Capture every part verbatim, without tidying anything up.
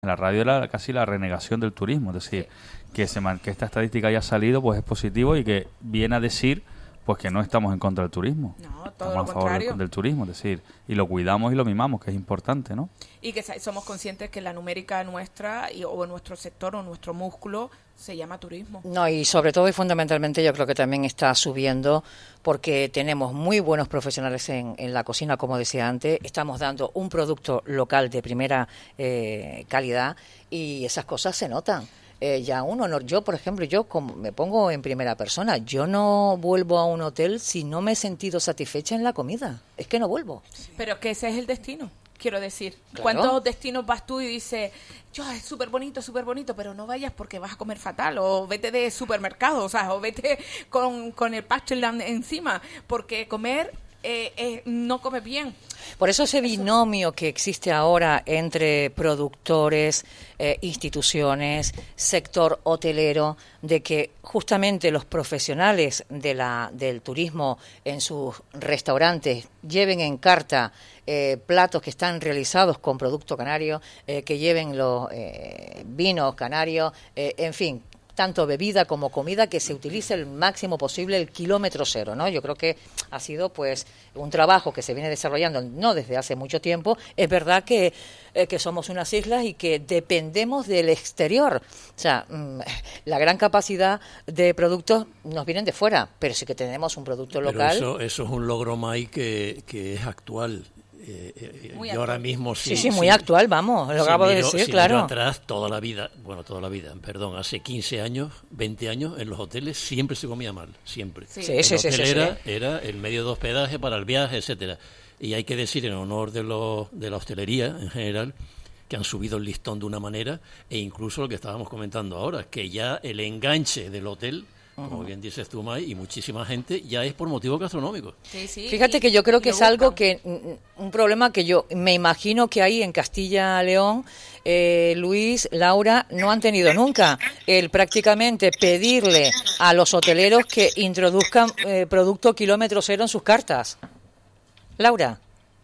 En la radio era casi la renegación del turismo, es decir, que, se man- que esta estadística haya salido pues es positivo y que viene a decir pues que no estamos en contra del turismo. No, todo estamos lo a favor contrario. del, del turismo, es decir, y lo cuidamos y lo mimamos, que es importante, ¿no? Y que sa- somos conscientes que la numérica nuestra y, o nuestro sector o nuestro músculo se llama turismo. No, y sobre todo y fundamentalmente yo creo que también está subiendo porque tenemos muy buenos profesionales en, en la cocina, como decía antes, estamos dando un producto local de primera eh, calidad y esas cosas se notan. Eh, ya uno, no, yo por ejemplo, yo como me pongo en primera persona, yo no vuelvo a un hotel si no me he sentido satisfecha en la comida, es que no vuelvo. Pero que ese es el destino, quiero decir. Claro. ¿Cuántos destinos vas tú y dices, yo, es súper bonito, súper bonito, pero no vayas porque vas a comer fatal, o vete de supermercado, o sea, o vete con, con el pastel encima, porque comer eh, eh, no come bien. Por eso ese binomio que existe ahora entre productores, eh, instituciones, sector hotelero, de que justamente los profesionales de la, del turismo en sus restaurantes lleven en carta eh, platos que están realizados con producto canario, eh, que lleven los eh, vinos canarios, eh, en fin, tanto bebida como comida, que se utilice el máximo posible el kilómetro cero, ¿no? Yo creo que ha sido pues un trabajo que se viene desarrollando no desde hace mucho tiempo. Es verdad que, eh, que somos unas islas y que dependemos del exterior. O sea, mmm, la gran capacidad de productos nos vienen de fuera, pero sí que tenemos un producto Pero local. Eso, eso es un logro, May, que, que es actual. Eh, eh, yo ahora mismo sí, sí, sí, muy sí, actual, vamos, lo si acabo de miro, decir, si claro. Miro atrás, toda la vida, bueno, toda la vida, perdón, hace quince años, veinte años, en los hoteles siempre se comía mal, siempre. Sí, sí, sí, el sí, hotel sí, era, sí. era el medio de hospedaje para el viaje, etcétera. Y hay que decir, en honor de, los, de la hostelería en general, que han subido el listón de una manera, e incluso lo que estábamos comentando ahora, que ya el enganche del hotel, como bien dices tú, May, y muchísima gente, ya es por motivos gastronómicos. Sí, sí, Fíjate que yo creo que es algo que, un problema que yo me imagino que ahí en Castilla-León, eh, Luis, Laura, no han tenido nunca el prácticamente pedirle a los hoteleros que introduzcan eh, producto kilómetro cero en sus cartas. Laura.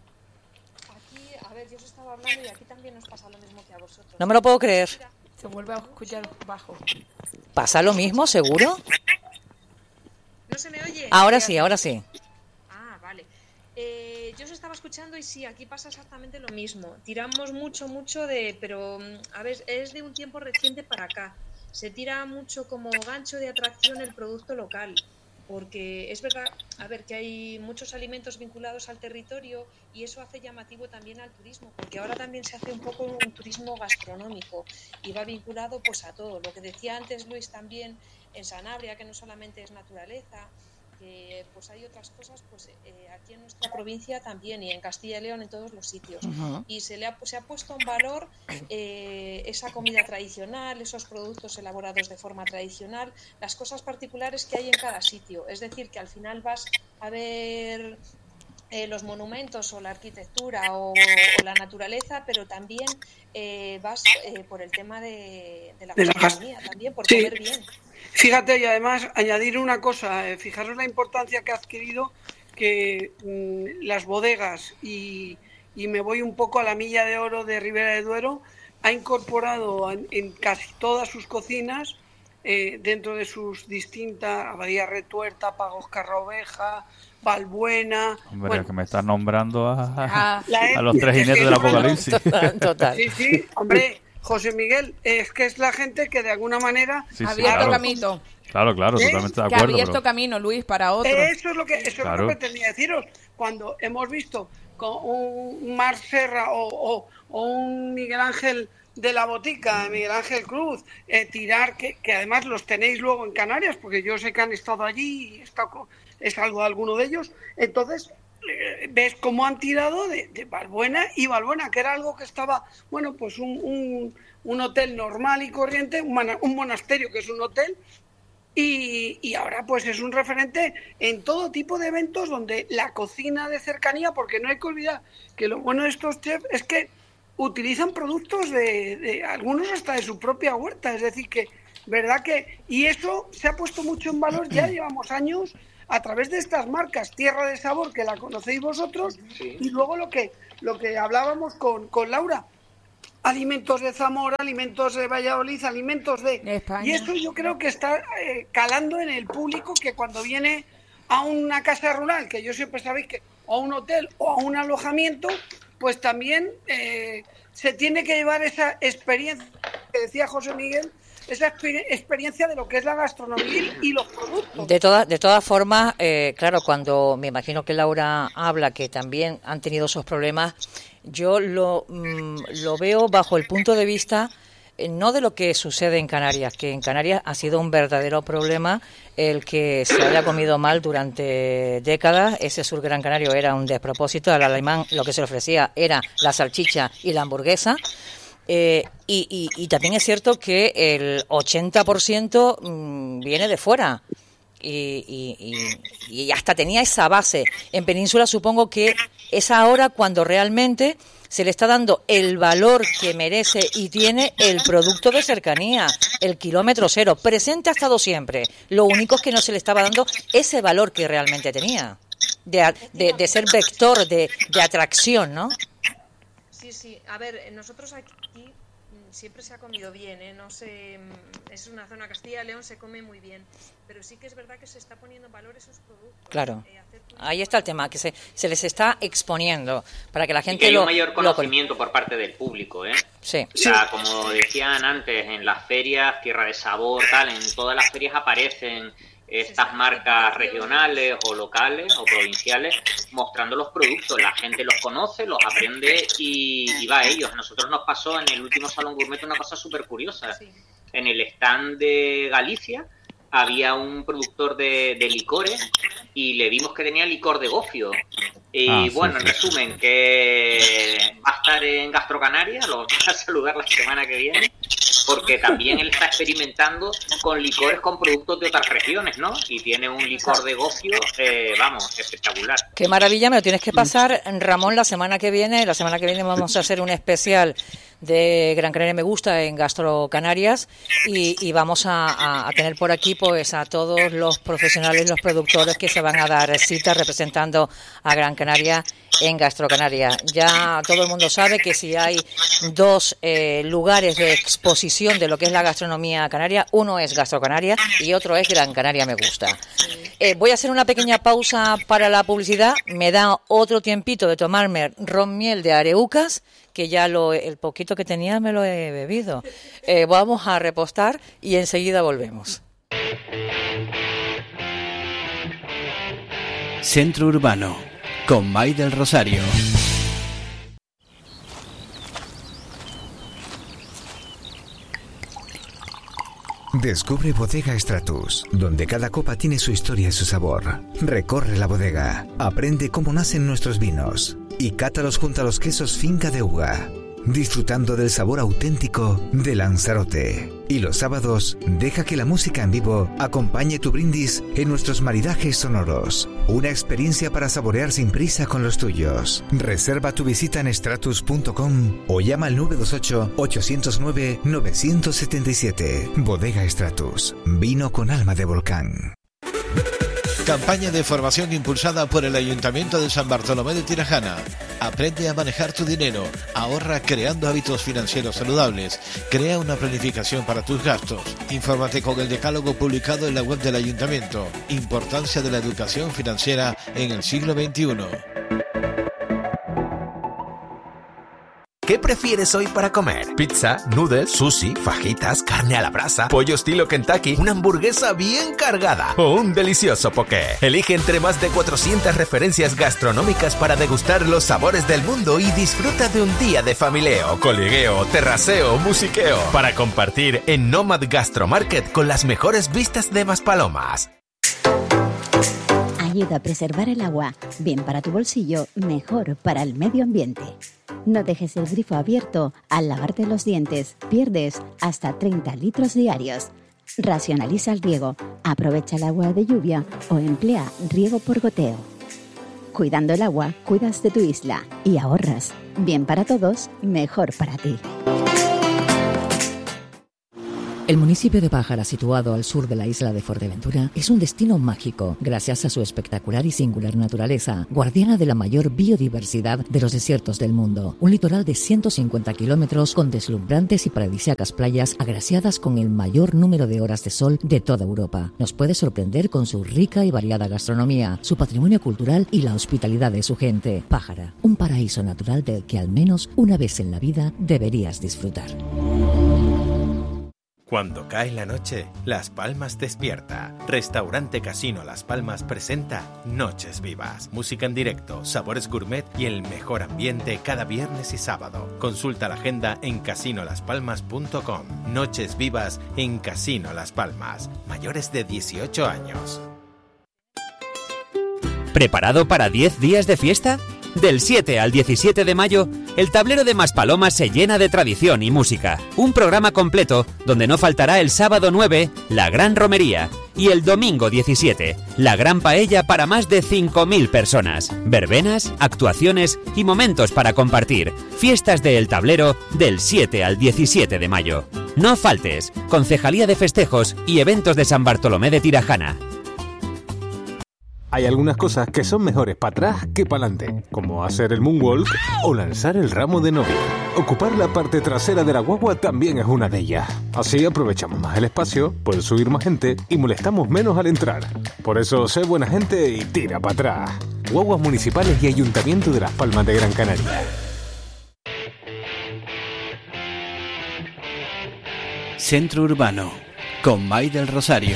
Aquí, a ver, yo os estaba hablando y aquí también nos pasa lo mismo que a vosotros. No me lo puedo creer. Se vuelve a escuchar bajo. ¿Pasa lo mismo, seguro? ¿No se me oye? Ahora sí, ahora sí. Ah, vale. Eh, yo os estaba escuchando y sí, aquí pasa exactamente lo mismo. Tiramos mucho, mucho de... Pero, a ver, es de un tiempo reciente para acá. Se tira mucho como gancho de atracción el producto local. Porque es verdad, a ver, que hay muchos alimentos vinculados al territorio y eso hace llamativo también al turismo, porque ahora también se hace un poco un turismo gastronómico y va vinculado pues a todo. Lo que decía antes Luis también en Sanabria, que no solamente es naturaleza, que pues hay otras cosas pues eh, aquí en nuestra provincia también y en Castilla y León en todos los sitios. Uh-huh. Y se le ha, se ha puesto en valor eh, esa comida tradicional, esos productos elaborados de forma tradicional, las cosas particulares que hay en cada sitio. Es decir, que al final vas a ver eh, los monumentos o la arquitectura o, o la naturaleza, pero también eh, vas eh, por el tema de, de la gastronomía, también por sí. comer bien. Fíjate, y además añadir una cosa, eh, fijaros la importancia que ha adquirido que mmm, las bodegas y, y me voy un poco a la milla de oro de Ribera de Duero, ha incorporado en, en casi todas sus cocinas, eh, dentro de sus distintas, Abadía Retuerta, Pagos Carraoveja, Valbuena... Hombre, bueno, que me estás nombrando a, a, la, a los tres jinetes del apocalipsis. Total, total. Sí, sí, hombre... José Miguel, es que es la gente que de alguna manera sí, sí, ha abierto claro. camino. Claro, claro, ¿Eh? totalmente de Que acuerdo. ha abierto pero... camino, Luis, para otros. Eso es lo que, eso claro. es lo que pretendía deciros. Cuando hemos visto con un Mar Serra o, o, o un Miguel Ángel de la Botica, Miguel Ángel Cruz, eh, tirar, que, que además los tenéis luego en Canarias, porque yo sé que han estado allí y he, estado, he salgo de alguno de ellos, entonces... ves cómo han tirado de, de Valbuena y Valbuena, que era algo que estaba, bueno, pues un, un, un hotel normal y corriente, un, mana, un monasterio que es un hotel, y, y ahora pues es un referente en todo tipo de eventos donde la cocina de cercanía, porque no hay que olvidar que lo bueno de estos chefs es que utilizan productos de, de algunos hasta de su propia huerta, es decir que, verdad que, y eso se ha puesto mucho en valor, ya llevamos años a través de estas marcas, Tierra de Sabor, que la conocéis vosotros, sí. Y luego lo que lo que hablábamos con, con Laura, alimentos de Zamora, alimentos de Valladolid, alimentos de... de España. Y esto yo creo que está eh, calando en el público, que cuando viene a una casa rural, que yo siempre sabéis que, o a un hotel o a un alojamiento, pues también eh, se tiene que llevar esa experiencia, que decía José Miguel, esa exper- experiencia de lo que es la gastronomía y los productos. De todas de todas formas, eh, claro, cuando me imagino que Laura habla que también han tenido esos problemas, yo lo, mm, lo veo bajo el punto de vista eh, no de lo que sucede en Canarias, que en Canarias ha sido un verdadero problema el que se haya comido mal durante décadas. Ese sur gran canario era un despropósito. Al alemán lo que se le ofrecía era la salchicha y la hamburguesa. Eh, y, y, y también es cierto que el ochenta por ciento mmm, viene de fuera y, y, y, y hasta tenía esa base. En Península supongo que es ahora cuando realmente se le está dando el valor que merece y tiene el producto de cercanía, el kilómetro cero. Presente ha estado siempre. Lo único es que no se le estaba dando ese valor que realmente tenía, de, de, de ser vector de, de atracción, ¿no? Sí, sí. A ver, nosotros aquí siempre se ha comido bien, ¿eh? No sé, es una zona Castilla y León, se come muy bien, pero sí que es verdad que se está poniendo en valor esos productos. Claro. Eh, Ahí está el tema, que se, se les está exponiendo para que la gente y que hay lo... un mayor lo- conocimiento por parte del público, ¿eh? Sí. O sea, como decían antes, en las ferias, Tierra de Sabor, tal, en todas las ferias aparecen estas marcas regionales o locales o provinciales mostrando los productos. La gente los conoce, los aprende y, y va a ellos. A nosotros nos pasó en el último Salón Gourmet una cosa súper curiosa. Sí. En el stand de Galicia había un productor de, de licores y le vimos que tenía licor de gofio. Y Ah, sí, bueno, sí. en resumen, que va a estar en Gastrocanaria, lo vamos a saludar la semana que viene, porque también él está experimentando con licores con productos de otras regiones, ¿no? Y tiene un licor de gofio, eh, vamos, espectacular. Qué maravilla, me lo tienes que pasar, Ramón, la semana que viene. La semana que viene vamos a hacer un especial de Gran Canaria Me Gusta en Gastro Canarias y, y vamos a, a- a tener por aquí pues a todos los profesionales, los productores que se van a dar cita representando a Gran Canaria en Gastro Canarias. Ya todo el mundo sabe que si hay dos eh, lugares de exposición de lo que es la gastronomía canaria, uno es Gastro Canarias y otro es Gran Canaria Me Gusta. Eh, voy a hacer una pequeña pausa para la publicidad. Me da otro tiempito de tomarme ron miel de Areucas, que ya lo, el poquito que tenía me lo he bebido. Eh, vamos a repostar y enseguida volvemos. Centro Urbano, con May del Rosario. Descubre Bodega Stratus, donde cada copa tiene su historia y su sabor. Recorre la bodega, aprende cómo nacen nuestros vinos y cátalos junto a los quesos Finca de Uga, disfrutando del sabor auténtico de Lanzarote. Y los sábados, deja que la música en vivo acompañe tu brindis en nuestros maridajes sonoros. Una experiencia para saborear sin prisa con los tuyos. Reserva tu visita en stratus punto com o llama al nueve dos ocho, ocho cero nueve, nueve siete siete. Bodega Stratus, vino con alma de volcán. Campaña de formación impulsada por el Ayuntamiento de San Bartolomé de Tirajana. Aprende a manejar tu dinero, ahorra creando hábitos financieros saludables, crea una planificación para tus gastos. Infórmate con el decálogo publicado en la web del Ayuntamiento. Importancia de la educación financiera en el siglo veintiuno. ¿Qué prefieres hoy para comer? ¿Pizza, noodles, sushi, fajitas, carne a la brasa, pollo estilo Kentucky, una hamburguesa bien cargada o un delicioso poké? Elige entre más de cuatrocientas referencias gastronómicas para degustar los sabores del mundo y disfruta de un día de familieo, coligueo, terraceo, musiqueo para compartir en Nomad Gastromarket con las mejores vistas de Maspalomas. Ayuda a preservar el agua, bien para tu bolsillo, mejor para el medio ambiente. No dejes el grifo abierto al lavarte los dientes, pierdes hasta treinta litros diarios. Racionaliza el riego, aprovecha el agua de lluvia o emplea riego por goteo. Cuidando el agua, cuidas de tu isla y ahorras. Bien para todos, mejor para ti. El municipio de Pájara, situado al sur de la isla de Fuerteventura, es un destino mágico gracias a su espectacular y singular naturaleza, guardiana de la mayor biodiversidad de los desiertos del mundo. Un litoral de ciento cincuenta kilómetros con deslumbrantes y paradisíacas playas agraciadas con el mayor número de horas de sol de toda Europa. Nos puede sorprender con su rica y variada gastronomía, su patrimonio cultural y la hospitalidad de su gente. Pájara, un paraíso natural del que al menos una vez en la vida deberías disfrutar. Cuando cae la noche, Las Palmas despierta. Restaurante Casino Las Palmas presenta Noches Vivas. Música en directo, sabores gourmet y el mejor ambiente cada viernes y sábado. Consulta la agenda en casino las palmas punto com. Noches Vivas en Casino Las Palmas. Mayores de dieciocho años. ¿Preparado para diez días de fiesta? Del siete al diecisiete de mayo, el tablero de Maspalomas se llena de tradición y música. Un programa completo donde no faltará el sábado nueve, la Gran Romería, y el domingo diecisiete, la Gran Paella para más de cinco mil personas. Verbenas, actuaciones y momentos para compartir. Fiestas de El Tablero del siete al diecisiete de mayo. No faltes. Concejalía de Festejos y Eventos de San Bartolomé de Tirajana. Hay algunas cosas que son mejores para atrás que para adelante, como hacer el moonwalk o lanzar el ramo de novia. Ocupar la parte trasera de la guagua también es una de ellas. Así aprovechamos más el espacio, puede subir más gente y molestamos menos al entrar. Por eso, sé buena gente y tira para atrás. Guaguas municipales y Ayuntamiento de Las Palmas de Gran Canaria. Centro Urbano, con May del Rosario.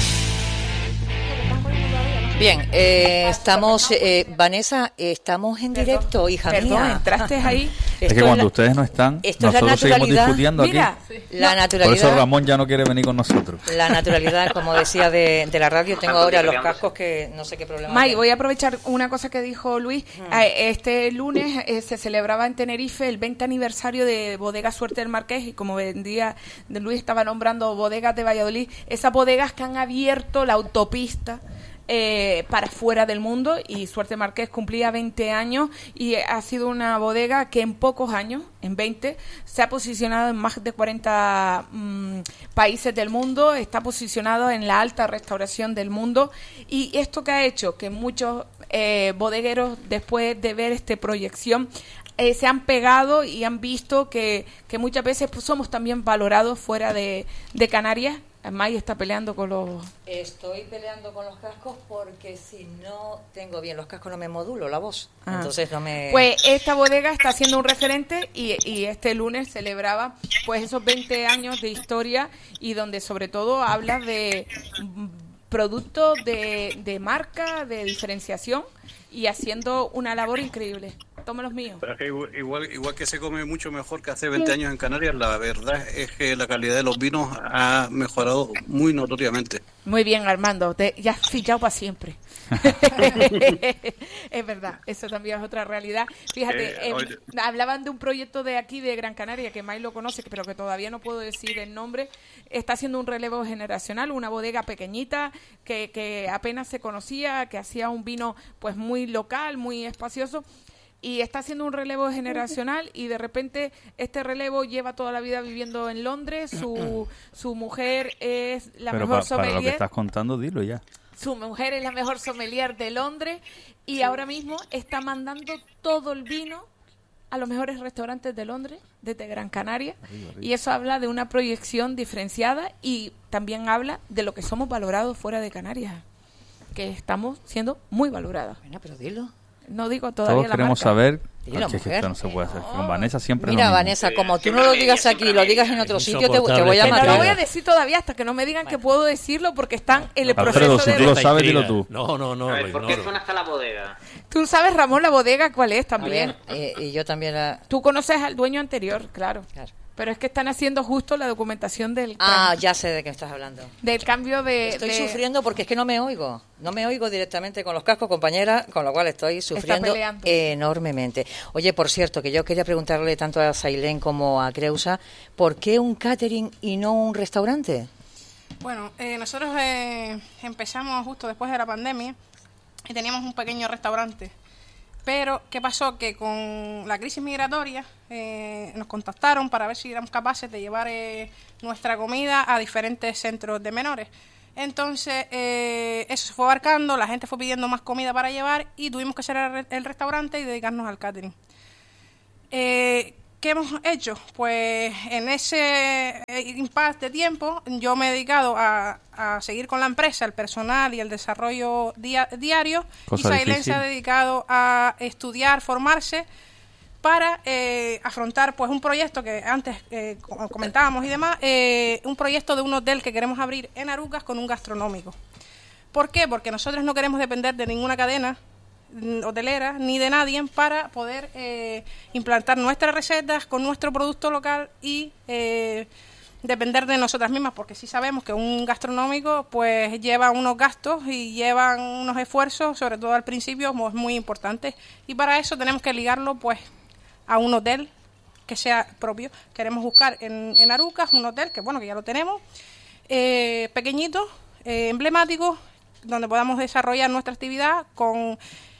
Bien, eh, estamos, eh, Vanessa, estamos en perdón, directo, hija perdón, mía. ¿entraste ahí? Es que cuando la, ustedes no están, nosotros seguimos discutiendo Mira, aquí. La naturalidad, por eso Ramón ya no quiere venir con nosotros. La naturalidad, como decía, de, de la radio. Tengo ahora los cascos que no sé qué problema. May, voy a aprovechar una cosa que dijo Luis. Hmm. Este lunes eh, se celebraba en Tenerife el veinte aniversario de Bodega Suerte del Marqués, y como vendía, Luis estaba nombrando bodegas de Valladolid, esas bodegas que han abierto la autopista Eh, para fuera del mundo, y Suerte Marqués cumplía veinte años y ha sido una bodega que en pocos años, en veinte, se ha posicionado en más de cuarenta mmm, países del mundo, está posicionado en la alta restauración del mundo, y esto que ha hecho que muchos eh, bodegueros, después de ver esta proyección, Eh, se han pegado y han visto que, que muchas veces pues, somos también valorados fuera de, de Canarias. May está peleando con los... Estoy peleando con los cascos porque si no tengo bien los cascos no me modulo la voz. Ah. Entonces no me... Pues esta bodega está siendo un referente y, y este lunes celebraba pues esos veinte años de historia, y donde sobre todo habla de productos de, de marca, de diferenciación, y haciendo una labor increíble. Toma los míos. Pero es que igual, igual, igual que se come mucho mejor que hace veinte años en Canarias, la verdad es que la calidad de los vinos ha mejorado muy notoriamente. Muy bien, Armando, te, ya has fichado para siempre. Es verdad, eso también es otra realidad. Fíjate, eh, eh, hablaban de un proyecto de aquí, de Gran Canaria, que May lo conoce, pero que todavía no puedo decir el nombre. Está haciendo un relevo generacional, una bodega pequeñita que, que apenas se conocía, que hacía un vino pues muy local, muy espacioso, y está haciendo un relevo generacional, y de repente este relevo lleva toda la vida viviendo en Londres, su su mujer es la Pero mejor pa, sommelier. Para lo que estás contando, dilo ya. Su mujer es la mejor sommelier de Londres, y ahora mismo está mandando todo el vino a los mejores restaurantes de Londres, desde Gran Canaria, arriba, arriba. Y eso habla de una proyección diferenciada, y también habla de lo que somos valorados fuera de Canarias, que estamos siendo muy valorados. Bueno, pero dilo. No digo todavía Todos la queremos marca. saber. Dilo, que esto no se puede hacer. Con Vanessa siempre Mira, es lo Vanessa, como tú no lo digas aquí, lo digas en otro sitio, te, te voy a que matar. no lo voy a decir todavía hasta que no me digan que puedo decirlo, porque están en el proceso. Alfredo, si de... tú lo sabes, dilo tú. No, no, no. A ver, ¿por qué zona está la bodega? Tú sabes, Ramón, la bodega cuál es también. Ver, eh, y yo también la... Tú conoces al dueño anterior, claro. Claro. Pero es que están haciendo justo la documentación del... Ah, ya sé de qué estás hablando. Del cambio de... Estoy de... sufriendo porque es que no me oigo. No me oigo directamente con los cascos, compañera, con lo cual estoy sufriendo enormemente. Oye, por cierto, que yo quería preguntarle tanto a Sailén como a Creusa, ¿por qué un catering y no un restaurante? Bueno, eh, nosotros eh, empezamos justo después de la pandemia y teníamos un pequeño restaurante. Pero, ¿qué pasó? Que con la crisis migratoria eh, nos contactaron para ver si éramos capaces de llevar eh, nuestra comida a diferentes centros de menores. Entonces, eh, eso se fue abarcando, la gente fue pidiendo más comida para llevar y tuvimos que cerrar el, el restaurante y dedicarnos al catering. Eh, ¿Qué hemos hecho? Pues en ese impasse de tiempo yo me he dedicado a, a seguir con la empresa, el personal y el desarrollo dia, diario. Cosa y Sailén se ha dedicado a estudiar, formarse para eh, afrontar pues un proyecto que antes eh, comentábamos y demás, eh, un proyecto de un hotel que queremos abrir en Arucas con un gastronómico. ¿Por qué? Porque nosotros no queremos depender de ninguna cadena hotelera ni de nadie para poder eh, implantar nuestras recetas con nuestro producto local y eh, depender de nosotras mismas, porque sí sabemos que un gastronómico pues lleva unos gastos y llevan unos esfuerzos, sobre todo al principio, pues, muy importantes, y para eso tenemos que ligarlo pues a un hotel que sea propio. Queremos buscar en, en Arucas un hotel que bueno que ya lo tenemos, eh, pequeñito, eh, emblemático, donde podamos desarrollar nuestra actividad con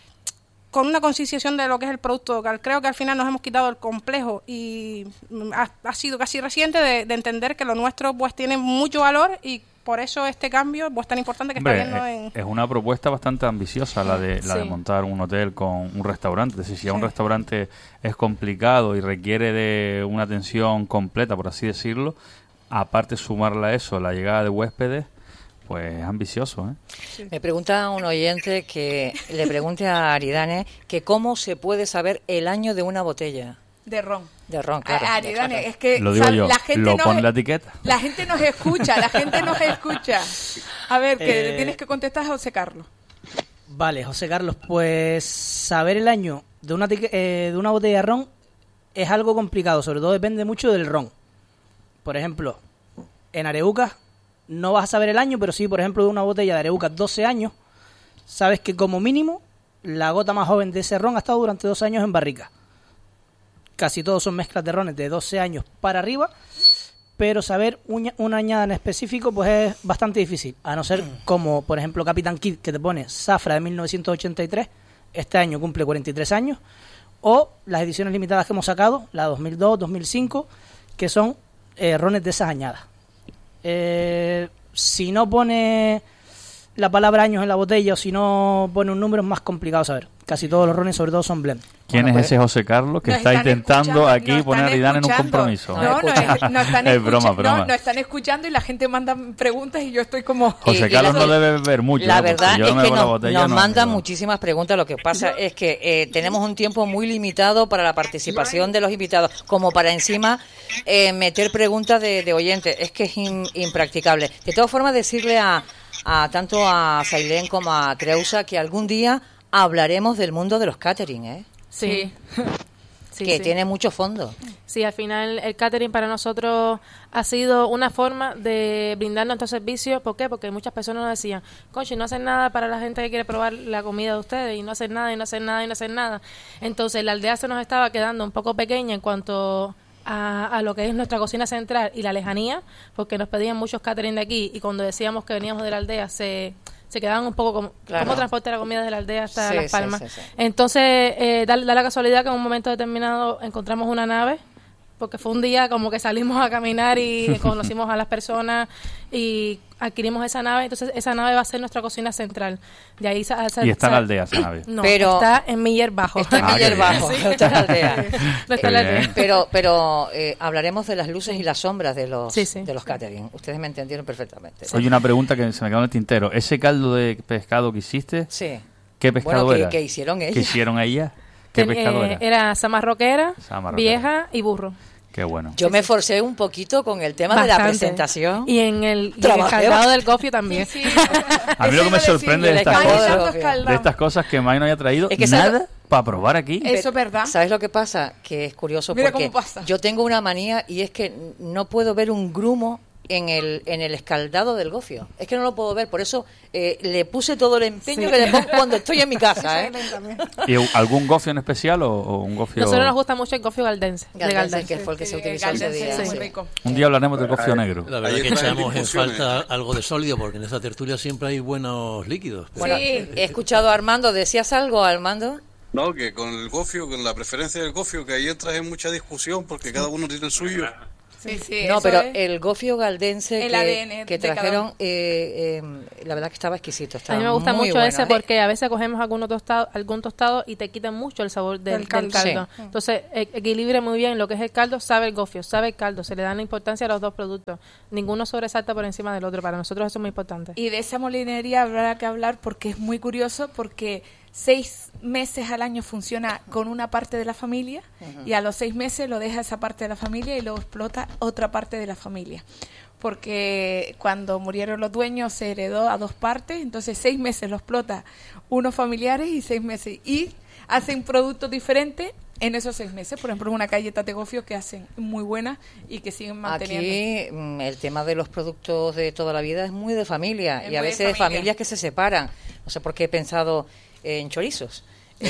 con una concienciación de lo que es el producto local. Creo que al final nos hemos quitado el complejo y ha, ha sido casi reciente de, de entender que lo nuestro pues tiene mucho valor y por eso este cambio pues tan importante que Hombre, está viendo en... Es una propuesta bastante ambiciosa la de la Sí. de montar un hotel con un restaurante. Es decir, si a un Sí. restaurante es complicado y requiere de una atención completa, por así decirlo, aparte sumarle a eso la llegada de huéspedes, pues es ambicioso, ¿eh? Me pregunta un oyente que le pregunte a Aridane que cómo se puede saber el año de una botella. De ron. De ron, claro. A- Aridane, es que Lo digo sal- yo, la gente lo nos- pone la etiqueta. La gente nos escucha, la gente nos escucha. A ver, que Eh, le tienes que contestar a José Carlos. Vale, José Carlos, pues saber el año de una, tique- eh, de una botella de ron es algo complicado, sobre todo depende mucho del ron. Por ejemplo, en Areucas no vas a saber el año, pero sí, por ejemplo, de una botella de Areucas doce años, sabes que como mínimo la gota más joven de ese ron ha estado durante dos años en barrica. Casi todos son mezclas de rones de doce años para arriba, pero saber un- una añada en específico pues es bastante difícil, a no ser como, por ejemplo, Capitán Kidd, que te pone Zafra de mil novecientos ochenta y tres, este año cumple cuarenta y tres años, o las ediciones limitadas que hemos sacado, la dos mil dos, dos mil cinco, que son eh, rones de esas añadas. Eh, si no pone la palabra años en la botella o si no pone un número es más complicado saber. Casi todos los rones sobre todo son blend. ¿Quién Bueno, es pues, ese José Carlos que Nos está están intentando escuchando, aquí nos poner a están Aridane en un escuchando. compromiso? No, no, es- no están Es escucha- broma, broma. No, no están escuchando y la gente manda preguntas y yo estoy como... José Y- y Carlos la- no debe beber mucho. La ¿no? Porque verdad yo es me que bebo la nos, botella, nos no, mandan no. muchísimas preguntas. Lo que pasa es que eh, tenemos un tiempo muy limitado para la participación de los invitados, como para encima eh, meter preguntas de, de oyentes. Es que es in- impracticable. De todas formas, decirle a, a tanto a Sailén como a Creusa que algún día hablaremos del mundo de los catering, ¿eh? Sí. Sí, que sí. tiene mucho fondo. Sí, al final el catering para nosotros ha sido una forma de brindarnos nuestros servicios. ¿Por qué? Porque muchas personas nos decían, concho, y no hacen nada para la gente que quiere probar la comida de ustedes, y no hacen nada, y no hacen nada, y no hacen nada. Entonces la aldea se nos estaba quedando un poco pequeña en cuanto a, a lo que es nuestra cocina central y la lejanía, porque nos pedían muchos catering de aquí, y cuando decíamos que veníamos de la aldea se... se quedaban un poco como Claro. cómo transportar la comida de la aldea hasta Sí, Las sí, Palmas. sí, sí. Entonces, eh, da, da la casualidad que en un momento determinado encontramos una nave, porque fue un día como que salimos a caminar y conocimos a las personas y adquirimos esa nave. Entonces, esa nave va a ser nuestra cocina central. De ahí sa- sa- Y está en sa- la aldea esa nave. No, Pero- está en Miller Bajo. Está en Ah, Miller qué Bajo, bien. no está en la aldea. No está en la Qué bien. aldea. Pero, pero eh, hablaremos de las luces y las sombras de los, Sí, sí. de los catering. Ustedes me entendieron perfectamente. Oye, una pregunta que se me quedó en el tintero. ¿Ese caldo de pescado que hiciste? Sí. ¿Qué pescado Bueno, que- era? que hicieron ellas. ¿Qué hicieron ellas? ¿Qué Ten- pescado eh, era? era sama roquera, Sama roquera. vieja y burro. Qué bueno. Yo me esforcé un poquito con el tema de la Bastante. presentación. Y en el, y en el Trabajé caldado bastante. del gofio también. A mí lo que me sorprende de el estas, escaldado cosas, del gofio. de estas cosas que May no haya traído Es que ¿sabes nada para probar aquí. Eso es verdad. ¿Sabes lo que pasa? Que es curioso Mira porque cómo pasa. yo tengo una manía y es que no puedo ver un grumo en el en el escaldado del gofio. Es que no lo puedo ver, por eso eh, le puse todo el empeño Sí. que le pongo cuando estoy en mi casa, ¿eh? ¿Y algún gofio en especial o, o un gofio? Nosotros nos gusta mucho el gofio galdense. de Galdense, Galdense. que fue el que se Sí, utilizó ese Galdense día. es muy sí. rico. Un día hablaremos del gofio negro. La verdad Ahí que están echamos en discusiones. falta algo de sólido, porque en esa tertulia siempre hay buenos líquidos. Bueno, Sí. he escuchado a Armando. ¿Decías algo, Armando? No, que con el gofio, con la preferencia del gofio, que ahí entras en mucha discusión porque cada uno tiene el suyo. Sí, sí, no, eso pero es el gofio galdense el que, A D N que de cada trajeron, uno. eh, eh, la verdad que estaba exquisito. A Estaba mí me gusta muy mucho bueno. ese porque a veces cogemos algunos tostado, algún tostado y te quitan mucho el sabor del, Del caldo. del caldo. Sí. Entonces, e- equilibra muy bien lo que es el caldo, sabe el gofio, sabe el caldo. Se le dan la importancia a los dos productos. Ninguno sobresalta por encima del otro. Para nosotros eso es muy importante. Y de esa molinería habrá que hablar porque es muy curioso, porque seis meses al año funciona con una parte de la familia Ujú. y a los seis meses lo deja esa parte de la familia y luego explota otra parte de la familia. Porque cuando murieron los dueños se heredó a dos partes, entonces seis meses lo explota unos familiares y seis meses. Y hacen productos diferentes en esos seis meses. Por ejemplo, una galleta de gofio que hacen muy buenas y que siguen manteniendo. Aquí mm, el tema de los productos de toda la vida es muy de familia Es y a muy de veces de familia. familias que se separan. No sé por qué he pensado en chorizos. Eh,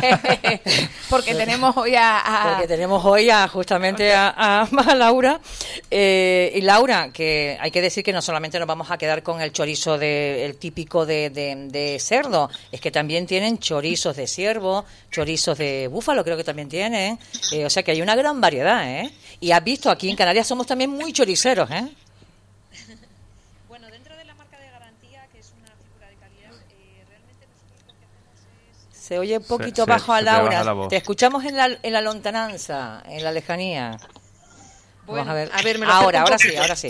Porque tenemos hoy a... a- Porque tenemos hoy a, justamente a, a- a Laura. Eh, y Laura, que hay que decir que no solamente nos vamos a quedar con el chorizo de, el típico de, de, de cerdo, es que también tienen chorizos de ciervo, chorizos de búfalo, creo que también tienen. Eh, o sea que hay una gran variedad, ¿eh? Y has visto, aquí en Canarias somos también muy choriceros, ¿eh? Bueno, dentro de la marca de garantía, que es una figura de calidad, eh, realmente nosotros lo que hacemos es... Se oye un poquito Se- bajo se- a se te baja Laura. la voz. Te escuchamos en la, en la lontananza, en la lejanía. Bueno, Vamos a ver. a ver, me lo ahora, acerco un ahora sí, poquito. ahora sí.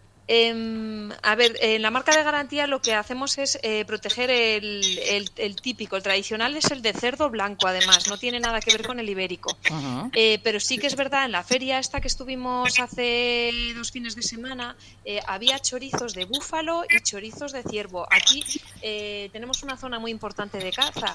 Em, a ver, en la marca de garantía lo que hacemos es eh, proteger el, el- el típico, el tradicional es el de cerdo blanco, además, no tiene nada que ver con el ibérico. Ujú. Eh, pero sí que es verdad, en la feria esta que estuvimos hace dos fines de semana, eh, había chorizos de búfalo y chorizos de ciervo. Aquí eh, tenemos una zona muy importante de caza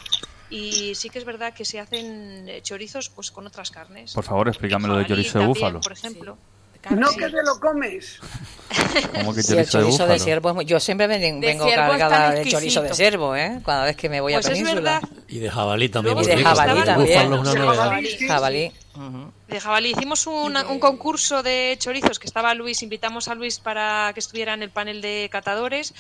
y sí que es verdad que se hacen eh, chorizos pues con otras carnes. Por favor, explícame lo de Jabalí chorizo de también, búfalo. por ejemplo. No que te lo comes. ¿Cómo que Sí, el chorizo de chorizo de búfalo? ciervo es muy... Yo siempre ven- De vengo ciervo es cargada tan de chorizo de exquisito. ciervo, ¿eh? Cada vez que me voy Pues a es Península. verdad. Y de jabalí también. Luego Y de muy rico. jabalí estaban también. Búfalo es una De novedad. jabalí. Jabalí. Ujú. De jabalí. Hicimos una- un concurso de chorizos que estaba Luis, invitamos a Luis para que estuviera en el panel de catadores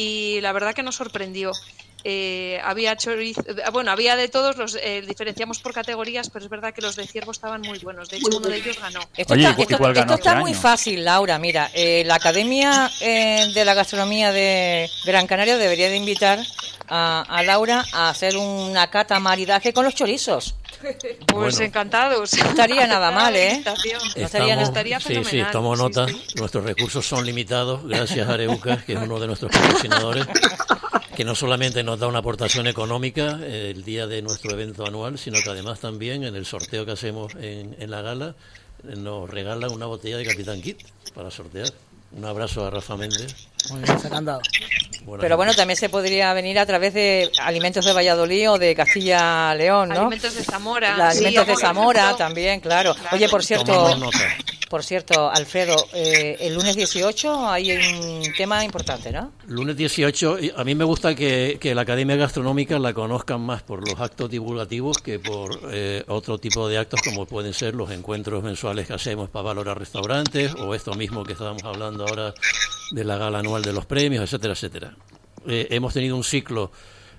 y la verdad que nos sorprendió. Eh, había chorizo, bueno, había de todos, los eh, diferenciamos por categorías, pero es verdad que los de ciervo estaban muy buenos. De hecho, uno de ellos ganó. Esto Oye, está, ¿y esto- cuál esto ganó está este muy año? fácil, Laura. Mira, eh, la Academia eh, de la Gastronomía de Gran Canaria debería de invitar a, a Laura a hacer una cata maridaje con los chorizos. Pues Bueno. encantados. No estaría nada mal, ¿eh? Invitación. No estaría Estamos- estaría sí, sí, fenomenal. tomo Sí, nota. sí. Nuestros recursos son limitados, gracias a Areuca, que es uno de nuestros patrocinadores, que no solamente nos da una aportación económica eh, el día de nuestro evento anual, sino que además también en el sorteo que hacemos en, en la gala eh, nos regala una botella de Capitán Kit para sortear. Un abrazo a Rafa Méndez. Muy bien, se han dado. Buena Pero bueno, gente. también se podría venir a través de Alimentos de Valladolid o de Castilla-León, ¿no? Alimentos de Zamora. Los sí, alimentos de por Zamora ejemplo. también, claro. Claro. Oye, por cierto, Tomamos nota. por cierto, Alfredo, eh, el lunes dieciocho hay un tema importante, ¿no? Lunes dieciocho, y a mí me gusta que, que la Academia Gastronómica la conozcan más por los actos divulgativos que por eh, otro tipo de actos como pueden ser los encuentros mensuales que hacemos para valorar restaurantes o esto mismo que estábamos hablando ahora de la gala anual de los premios, etcétera, etcétera. Eh, hemos tenido un ciclo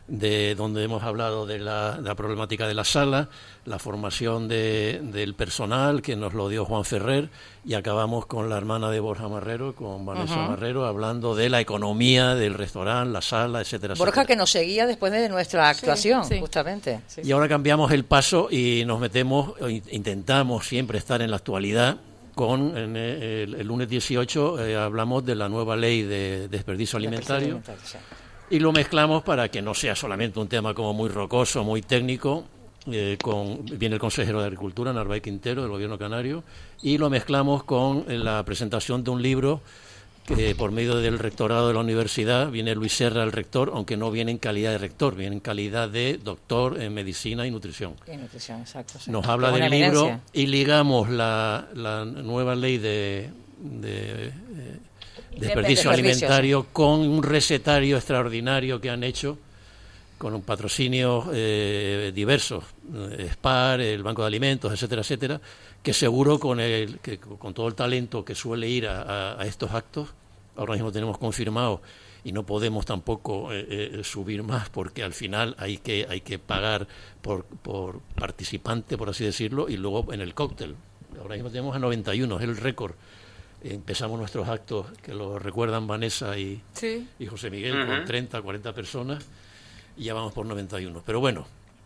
de donde hemos hablado de la, de la problemática de la sala, la formación de, del personal que nos lo dio Juan Ferrer y acabamos con la hermana de Borja Marrero, con Vanessa Ujú. Marrero, hablando de la economía del restaurante, la sala, etcétera, Borja, etcétera. que nos seguía después de nuestra actuación, sí. justamente. Sí, Y ahora cambiamos el paso y nos metemos, o in- intentamos siempre estar en la actualidad. Con en, eh, el, el lunes dieciocho eh, hablamos de la nueva ley de desperdicio alimentario. Y lo mezclamos para que no sea solamente un tema como muy rocoso, muy técnico. Eh, con, viene el consejero de Agricultura, Narváez Quintero, del Gobierno Canario, y lo mezclamos con eh, la presentación de un libro que por medio del rectorado de la universidad viene Luis Serra, el rector, aunque no viene en calidad de rector, viene en calidad de doctor en medicina y nutrición. Y nutrición, exacto. sí. Nos habla Qué buena del libro eminencia. y ligamos la, la nueva ley de, de, eh, desperdicio Desperdicios, alimentario con un recetario extraordinario que han hecho con un patrocinio eh, diversos, eh, SPAR, el Banco de Alimentos, etcétera, etcétera, que seguro con el que con todo el talento que suele ir a, a- a estos actos ahora mismo tenemos confirmado y no podemos tampoco eh, eh, subir más porque al final hay que hay que pagar por, por participante, por así decirlo, y luego en el cóctel. Ahora mismo tenemos a noventa y uno, es el récord. Empezamos nuestros actos, que lo recuerdan Vanessa y, sí. y José Miguel, Uh-huh. con treinta, cuarenta personas, y ya vamos por noventa y uno. Pero bueno,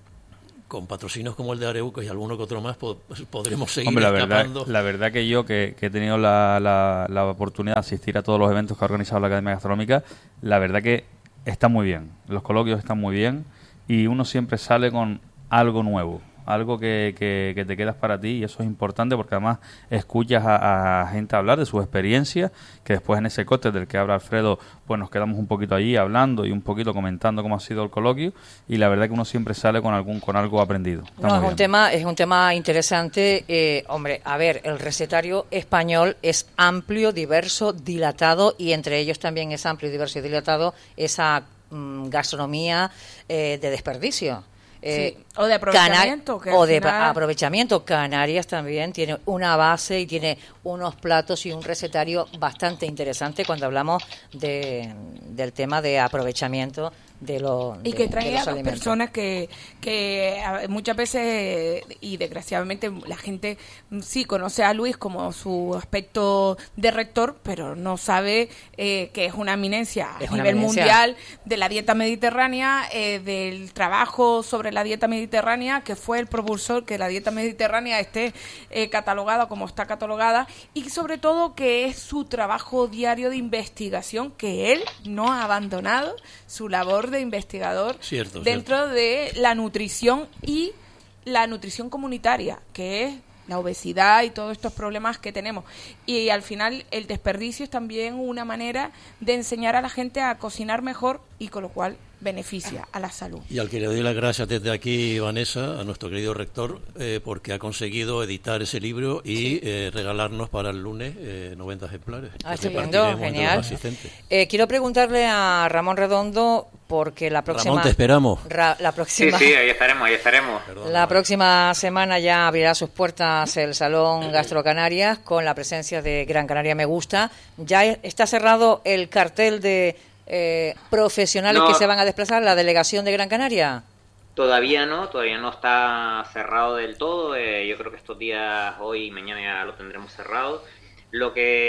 con patrocinios como el de Areuco y alguno que otro más, po- podremos seguir Hombre, la escapando. verdad, la verdad que yo, que, que he tenido la, la, la oportunidad de asistir a todos los eventos que ha organizado la Academia Gastronómica, la verdad que está muy bien. Los coloquios están muy bien y uno siempre sale con algo nuevo, algo que, que, que te quedas para ti, y eso es importante porque además escuchas a, a gente hablar de sus experiencias, que después en ese cóctel del que habla Alfredo, pues nos quedamos un poquito allí hablando y un poquito comentando cómo ha sido el coloquio, y la verdad que uno siempre sale con algún con algo aprendido. Está No, muy es un bien. tema, es un tema interesante. Eh, hombre, a ver, el recetario español es amplio, diverso, dilatado, y entre ellos también es amplio, diverso y dilatado esa mm, gastronomía eh, de desperdicio. Eh, Sí, o de aprovechamiento, Cana- que al o de final- pa- aprovechamiento. Canarias también tiene una base y tiene unos platos y un recetario bastante interesante cuando hablamos de, del tema de aprovechamiento de, lo, Y de- que de trae los a dos alimentos. personas que, que a- muchas veces, y desgraciadamente la gente mm, sí conoce a Luis como su aspecto de rector, pero no sabe eh, que es una eminencia Es a una nivel eminencia. mundial de la dieta mediterránea, eh, del trabajo sobre la dieta mediterránea, que fue el propulsor que la dieta mediterránea esté eh, catalogada como está catalogada, y sobre todo que es su trabajo diario de investigación, que él no ha abandonado su labor de investigador Cierto, dentro de la nutrición y la nutrición comunitaria, que es la obesidad y todos estos problemas que tenemos. Y al final el desperdicio es también una manera de enseñar a la gente a cocinar mejor, y con lo cual beneficia a la salud. Y al que le doy las gracias desde aquí, Vanessa, a nuestro querido rector, eh, porque ha conseguido editar ese libro y eh, regalarnos para el lunes eh, noventa ejemplares. Ah, que estoy repartiremos viendo, entre genial. los asistentes. Eh, quiero preguntarle a Ramón Redondo, porque la próxima... Ramón, te esperamos. Ra- la Sí, próxima... sí, ahí estaremos, ahí estaremos. La próxima semana ya abrirá sus puertas el Salón Gastro Canarias con la presencia de Gran Canaria Me Gusta. Ya e- está cerrado el cartel de eh, profesionales No. que se van a desplazar, la delegación de Gran Canaria. Todavía no, todavía no está cerrado del todo. Eh, yo creo que estos días, hoy y mañana ya lo tendremos cerrado. Lo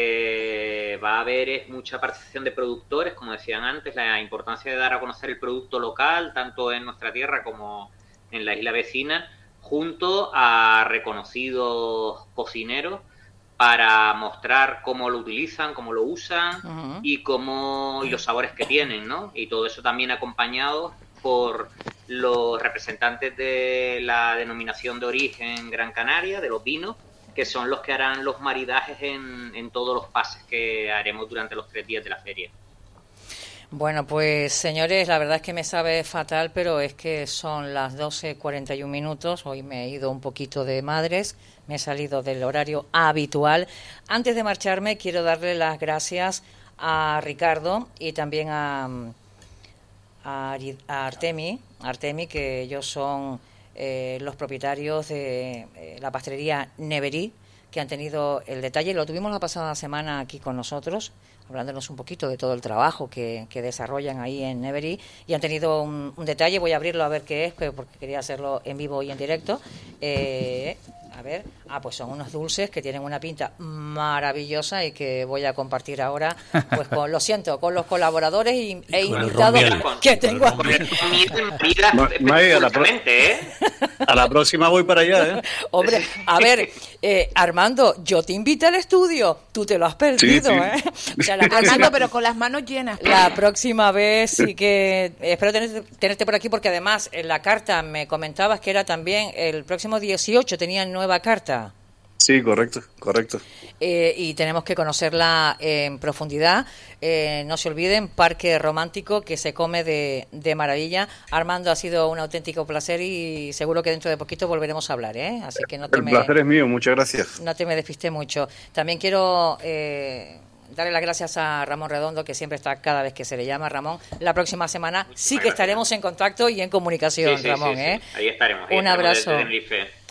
que va a haber es mucha participación de productores, como decían antes, la importancia de dar a conocer el producto local, tanto en nuestra tierra como en la isla vecina, junto a reconocidos cocineros, para mostrar cómo lo utilizan, cómo lo usan Ujú. y cómo y los sabores que tienen, ¿no? Y todo eso también acompañado por los representantes de la denominación de origen Gran Canaria, de los vinos, que son los que harán los maridajes en, en todos los pases que haremos durante los tres días de la feria. Bueno, pues señores, la verdad es que me sabe fatal, pero es que son las doce cuarenta y un minutos. Hoy me he ido un poquito de madres, me he salido del horario habitual. Antes de marcharme, quiero darle las gracias a Ricardo y también a, a, Ari- a Artemi, Artemi, que ellos son eh, los propietarios de eh, la pastelería Neverí, que han tenido el detalle. Lo tuvimos la pasada semana aquí con nosotros, hablándonos un poquito de todo el trabajo que, que desarrollan ahí en Neverí, y han tenido un, un detalle. Voy a abrirlo a ver qué es, pero porque quería hacerlo en vivo y en directo. Eh, a ver, ah, pues son unos dulces que tienen una pinta maravillosa y que voy a compartir ahora, pues con, lo siento, con los colaboradores y, e con el invitados romiel. que tengo aquí. Ma- May, a la pro- ¿eh? A la próxima voy para allá, ¿eh? Hombre, a ver, eh, Armando, yo te invité al estudio, tú te lo has perdido, Sí, sí. ¿eh? O sea, la Armando, próxima, pero con las manos llenas. la próxima vez sí que espero tenerte, tenerte por aquí, porque además en la carta me comentabas que era también el próximo dieciocho, tenían nueva carta. Sí, correcto, correcto. Eh, y tenemos que conocerla en profundidad. Eh, no se olviden, Parque Romántico, que se come de, de maravilla. Armando, ha sido un auténtico placer y seguro que dentro de poquito volveremos a hablar, ¿eh? Así que no te El me, placer es mío, muchas gracias. no te me despiste mucho. También quiero eh, darle las gracias a Ramón Redondo, que siempre está cada vez que se le llama. Ramón, la próxima semana sí que gracias. estaremos en contacto y en comunicación, Sí, sí, Ramón, sí, sí. ¿eh? Ahí estaremos. ahí Un estaremos abrazo. desde Tenerife.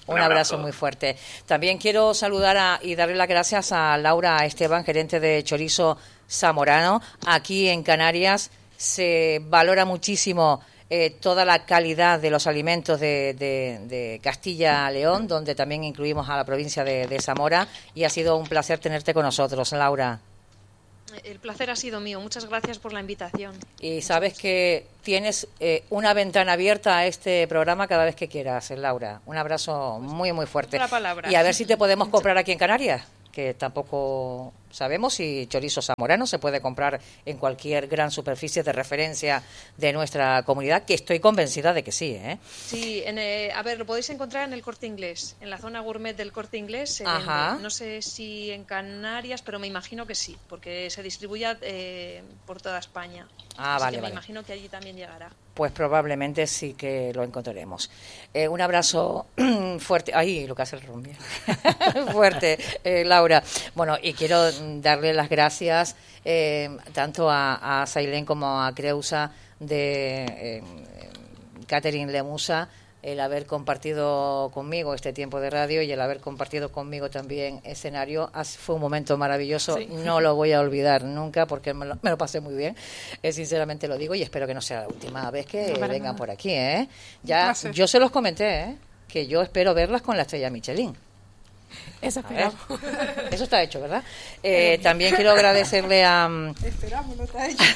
Un abrazo muy fuerte. También quiero saludar a, y darle las gracias a Laura Esteban, gerente de Chorizo Zamorano. Aquí en Canarias se valora muchísimo eh, toda la calidad de los alimentos de, de, de Castilla-León, donde también incluimos a la provincia de, de Zamora, y ha sido un placer tenerte con nosotros, Laura. El placer ha sido mío. Muchas gracias por la invitación. Y sabes que tienes eh, una ventana abierta a este programa cada vez que quieras, Laura. Un abrazo muy, muy fuerte. La palabra. Y a ver si te podemos comprar aquí en Canarias, que tampoco sabemos si chorizo zamorano se puede comprar en cualquier gran superficie de referencia de nuestra comunidad, que estoy convencida de que sí, ¿eh? Sí, en, eh, a ver, lo podéis encontrar en el Corte Inglés, en la zona gourmet del Corte Inglés. Se Ajá. vende, no sé si en Canarias, pero me imagino que sí, porque se distribuye eh, por toda España. Ah, Así vale, que vale. me imagino que allí también llegará. Pues probablemente sí que lo encontraremos. Eh, un abrazo fuerte. Ay, lo que hace el rumbi. Fuerte, eh, Laura. Bueno, y quiero darle las gracias eh, tanto a, a Sailén como a Creusa de eh, Catherine Lemusa, el haber compartido conmigo este tiempo de radio y el haber compartido conmigo también escenario. Fue un momento maravilloso, sí. No lo voy a olvidar nunca porque me lo, me lo pasé muy bien, eh, sinceramente lo digo, y espero que no sea la última vez que no, vengan nada. Por aquí, ¿eh? Ya, yo se los comenté, ¿eh? Que yo espero verlas con la estrella Michelin. Eso esperamos. Eso está hecho, ¿verdad? Eh, también quiero agradecerle a... Esperamos, no está hecho.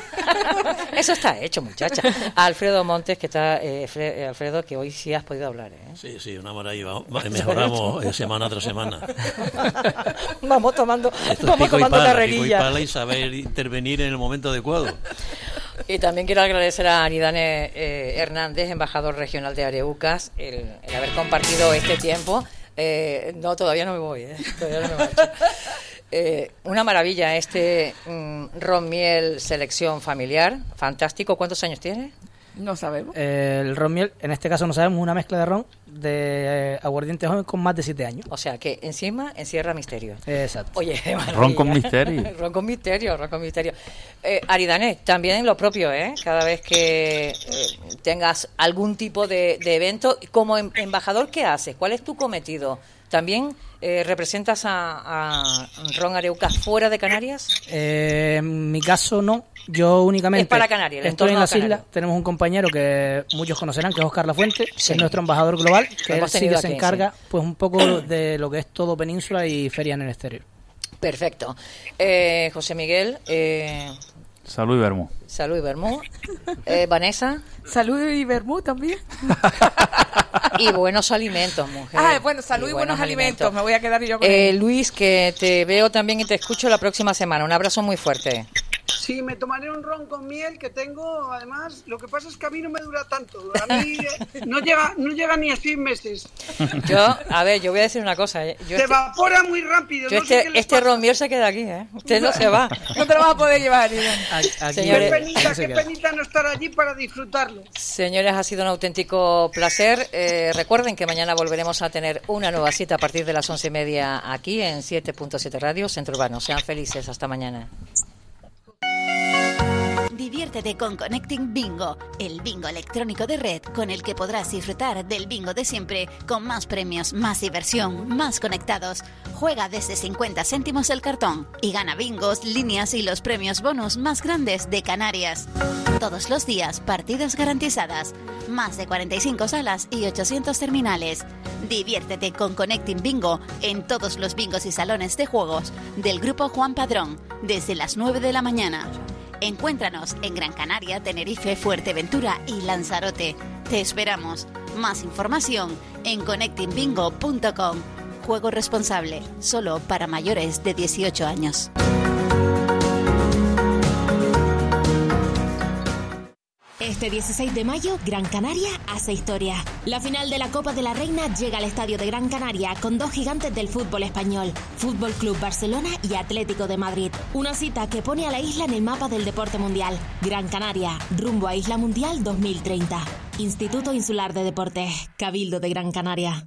Eso está hecho, muchacha. A Alfredo Montes, que está... Eh, Fre, Alfredo, que hoy sí has podido hablar, ¿eh? Sí, sí, una maravilla. Mejoramos eh, semana tras semana. Vamos tomando, Esto vamos pico tomando y pala, carrerilla. Pico y pala y saber intervenir en el momento adecuado. Y también quiero agradecer a Aridane eh, Hernández, embajador regional de Areucas, el, el haber compartido este tiempo. Eh, no, todavía no me voy, ¿eh? Todavía no me marcho. Eh, una maravilla este mm, ron miel selección familiar, fantástico. ¿Cuántos años tiene? No sabemos. Eh, el ron miel, en este caso no sabemos, una mezcla de ron de eh, aguardiente joven con más de siete años. O sea que encima encierra misterio. Exacto. Oye, ron con misterio. ron con misterio, ron con misterio. Eh, Aridane, también lo propio, ¿eh? Cada vez que eh, tengas algún tipo de, de evento, como em, embajador, ¿qué haces? ¿Cuál es tu cometido? ¿También eh, representas a, a Ron Areucas fuera de Canarias? Eh, en mi caso no, yo únicamente es para Canarias, estoy en las islas. Tenemos un compañero que muchos conocerán, que es Oscar Lafuente, sí. Que es nuestro embajador global, que él sí que se aquí, encarga sí. pues un poco de lo que es todo península y feria en el exterior. Perfecto. Eh, José Miguel... Eh, Salud y vermú. Salud y vermú. Eh, Vanessa. Salud y vermú también. Y buenos alimentos, mujer. Ah, bueno, salud y, y buenos, buenos alimentos. alimentos. Me voy a quedar yo con eh, él. Luis, que te veo también y te escucho la próxima semana. Un abrazo muy fuerte. Sí, me tomaré un ron con miel que tengo, además, lo que pasa es que a mí no me dura tanto. A mí no llega no llega ni a seis meses. Yo, a ver, yo voy a decir una cosa. ¿eh? Yo se este, evapora muy rápido. Yo no este sé qué este ron miel se queda aquí, ¿eh? Usted no se va. No te lo vas a poder llevar, Señores, qué penita, qué penita no estar allí para disfrutarlo. Señores, ha sido un auténtico placer. Eh, recuerden que mañana volveremos a tener una nueva cita a partir de las once y media aquí en siete punto siete Radio Centro Urbano. Sean felices. Hasta mañana. Diviértete con Connecting Bingo, el bingo electrónico de red con el que podrás disfrutar del bingo de siempre, con más premios, más diversión, más conectados. Juega desde cincuenta céntimos el cartón y gana bingos, líneas y los premios bonus más grandes de Canarias. Todos los días, partidas garantizadas, más de cuarenta y cinco salas y ochocientos terminales. Diviértete con Connecting Bingo en todos los bingos y salones de juegos del Grupo Juan Padrón, desde las nueve de la mañana. Encuéntranos en Gran Canaria, Tenerife, Fuerteventura y Lanzarote. Te esperamos. Más información en connecting bingo punto com. Juego responsable, solo para mayores de dieciocho años. Este dieciséis de mayo, Gran Canaria hace historia. La final de la Copa de la Reina llega al Estadio de Gran Canaria con dos gigantes del fútbol español, Fútbol Club Barcelona y Atlético de Madrid. Una cita que pone a la isla en el mapa del deporte mundial. Gran Canaria, rumbo a Isla Mundial dos mil treinta. Instituto Insular de Deportes, Cabildo de Gran Canaria.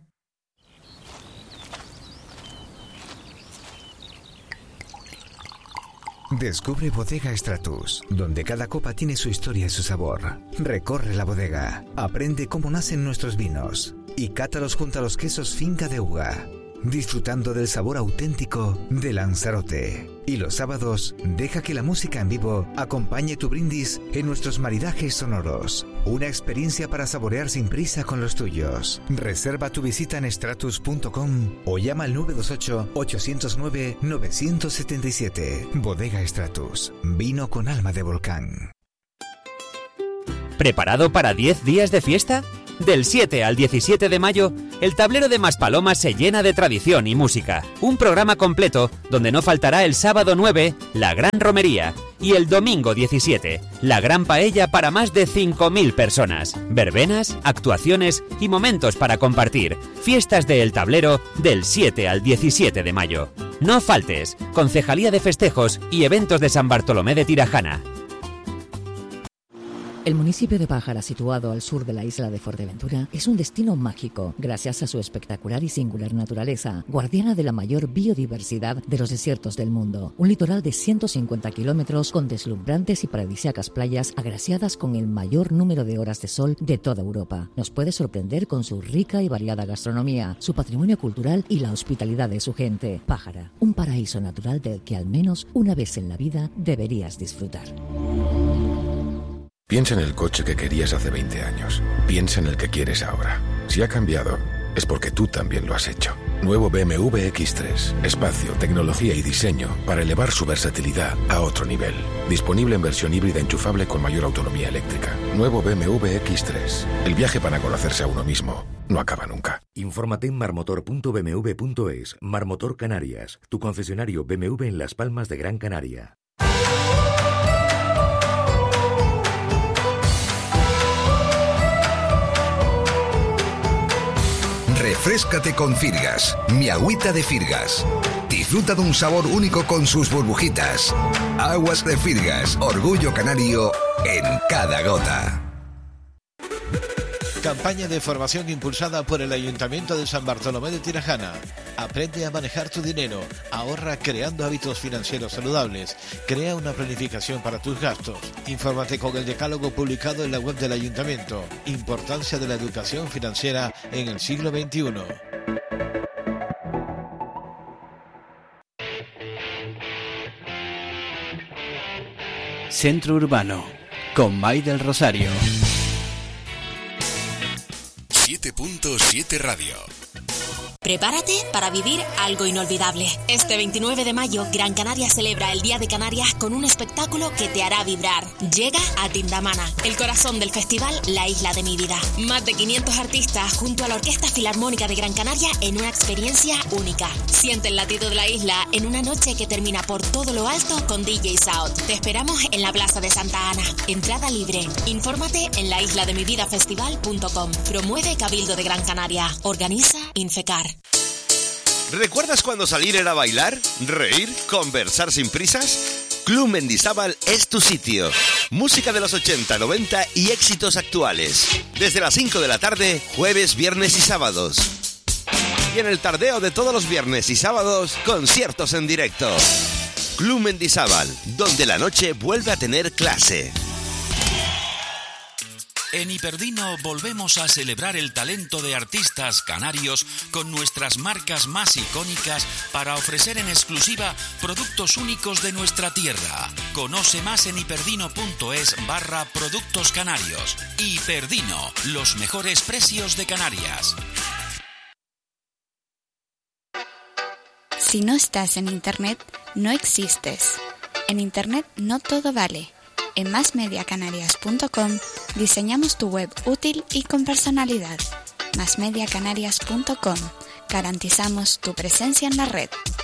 Descubre Bodega Stratus, donde cada copa tiene su historia y su sabor. Recorre la bodega, aprende cómo nacen nuestros vinos y cátalos junto a los quesos Finca de Uga, disfrutando del sabor auténtico de Lanzarote. Y los sábados, deja que la música en vivo acompañe tu brindis en nuestros maridajes sonoros. Una experiencia para saborear sin prisa con los tuyos. Reserva tu visita en stratus punto com o llama al nueve dos ocho, ocho cero nueve, nueve siete siete. Bodega Stratus, vino con alma de volcán. ¿Preparado para diez días de fiesta? Del siete al diecisiete de mayo, el tablero de Maspalomas se llena de tradición y música. Un programa completo donde no faltará el sábado nueve, la gran romería, y el domingo diecisiete, la gran paella para más de cinco mil personas. Verbenas, actuaciones y momentos para compartir. Fiestas de El Tablero del siete al diecisiete de mayo. No faltes. Concejalía de Festejos y Eventos de San Bartolomé de Tirajana. El municipio de Pájara, situado al sur de la isla de Fuerteventura, es un destino mágico gracias a su espectacular y singular naturaleza, guardiana de la mayor biodiversidad de los desiertos del mundo. Un litoral de ciento cincuenta kilómetros con deslumbrantes y paradisíacas playas agraciadas con el mayor número de horas de sol de toda Europa. Nos puede sorprender con su rica y variada gastronomía, su patrimonio cultural y la hospitalidad de su gente. Pájara, un paraíso natural del que al menos una vez en la vida deberías disfrutar. Piensa en el coche que querías hace veinte años. Piensa en el que quieres ahora. Si ha cambiado, es porque tú también lo has hecho. Nuevo B M W equis tres. Espacio, tecnología y diseño para elevar su versatilidad a otro nivel. Disponible en versión híbrida enchufable con mayor autonomía eléctrica. Nuevo B M W equis tres. El viaje para conocerse a uno mismo no acaba nunca. Infórmate en marmotor punto b m w punto es. Marmotor Canarias, tu concesionario B M W en Las Palmas de Gran Canaria. Refréscate con Firgas, mi agüita de Firgas. Disfruta de un sabor único con sus burbujitas. Aguas de Firgas, orgullo canario en cada gota. Campaña de formación impulsada por el Ayuntamiento de San Bartolomé de Tirajana. Aprende a manejar tu dinero, ahorra creando hábitos financieros saludables, crea una planificación para tus gastos. Infórmate con el decálogo publicado en la web del Ayuntamiento. Importancia de la educación financiera en el siglo veintiuno. Centro Urbano, con May del Rosario. siete punto siete Radio. Prepárate para vivir algo inolvidable. Este veintinueve de mayo, Gran Canaria celebra el Día de Canarias con un espectáculo que te hará vibrar. Llega a Tindamana, el corazón del festival La Isla de mi Vida. Más de quinientos artistas junto a la Orquesta Filarmónica de Gran Canaria en una experiencia única. Siente el latido de la isla en una noche que termina por todo lo alto con D J South. Te esperamos en la Plaza de Santa Ana. Entrada libre. Infórmate en la isla de mi vida festival punto com. Promueve Cabildo de Gran Canaria. Organiza Infecar. ¿Recuerdas cuando salir era bailar, reír, conversar sin prisas? Club Mendizábal es tu sitio. Música de los ochenta, noventa y éxitos actuales. Desde las cinco de la tarde, jueves, viernes y sábados. Y en el tardeo de todos los viernes y sábados, conciertos en directo. Club Mendizábal, donde la noche vuelve a tener clase. En Hiperdino volvemos a celebrar el talento de artistas canarios con nuestras marcas más icónicas para ofrecer en exclusiva productos únicos de nuestra tierra. Conoce más en hiperdino.es barra productos canarios. Hiperdino, los mejores precios de Canarias. Si no estás en Internet, no existes. En Internet no todo vale. En más media canarias punto com diseñamos tu web útil y con personalidad. más media canarias punto com. Garantizamos tu presencia en la red.